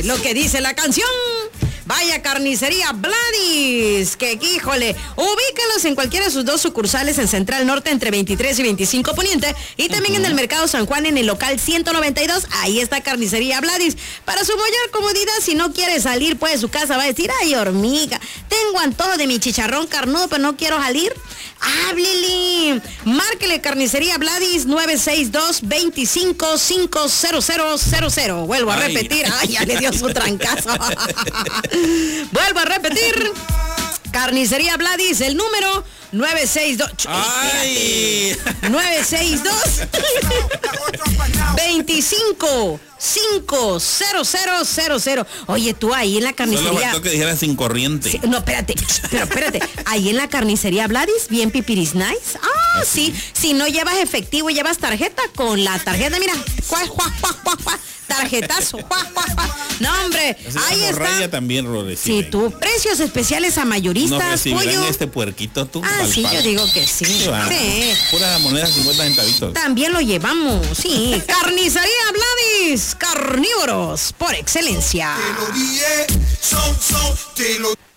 lo que dice la canción. Vaya carnicería Vladis, que híjole, ubícalos en cualquiera de sus dos sucursales en Central Norte entre 23 y 25 Poniente y también en el Mercado San Juan en el local 192, ahí está carnicería Vladis. Para su mayor comodidad, si no quiere salir pues de su casa, va a decir, ay hormiga, tengo antojo de mi chicharrón carnudo, pero no quiero salir. Háblele, márquele carnicería Vladis 962-25-50000. Vuelvo a repetir, ay, ya le dio su trancazo. Vuelvo a repetir, carnicería Vladis, el número 962. ¡Ay! 962 25-50000. Oye, tú ahí en la carnicería. Solo faltó que dijera sin corriente. Sí, no, espérate. Ahí en la carnicería Vladis, bien pipiris nice. Ah, sí. Si no llevas efectivo y llevas tarjeta, con la tarjeta, mira. Tarjetazo. No, hombre, ahí está. También, sí, tú, precios especiales a mayoristas, no, pollo. Este puerquito, tú. Ah, sí, yo digo que sí. Sí. Pura moneda 50 centavitos. También lo llevamos, sí. Carnicería Vladis, carnívoros por excelencia. Te lo dije, te lo